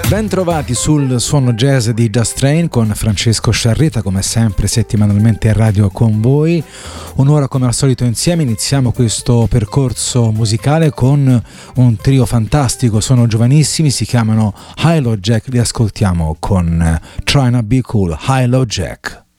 Ben trovati sul suono jazz di Just Train con Francesco Sciarrita, come sempre settimanalmente in radio con voi. Un'ora come al solito insieme. Iniziamo questo percorso musicale con un trio fantastico, sono giovanissimi, si chiamano Hi-Lo Jack, li ascoltiamo con Trying to Be Cool. Hi-Lo Jack.